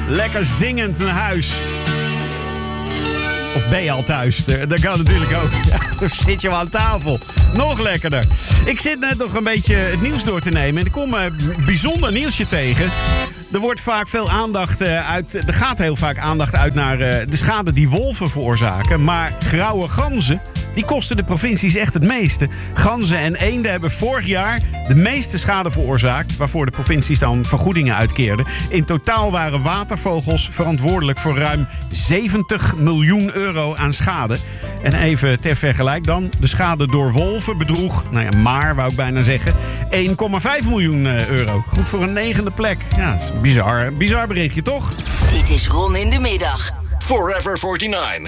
lekker zingend naar huis. Of ben je al thuis? Dat kan natuurlijk ook. Of zit je wel aan tafel? Nog lekkerder. Ik zit net nog een beetje het nieuws door te nemen. En ik kom een bijzonder nieuwsje tegen. Er wordt vaak veel aandacht uit. Er gaat heel vaak aandacht uit naar de schade die wolven veroorzaken. Maar grauwe ganzen, die kosten de provincies echt het meeste. Ganzen en eenden hebben vorig jaar de meeste schade veroorzaakt, waarvoor de provincies dan vergoedingen uitkeerden. In totaal waren watervogels verantwoordelijk voor ruim 70 miljoen euro aan schade. En even ter vergelijk dan, de schade door wolven bedroeg, wou ik bijna zeggen, 1,5 miljoen euro. Goed voor een 9e plek. Ja, dat is bizar berichtje, toch? Dit is Ron in de middag. Forever 49.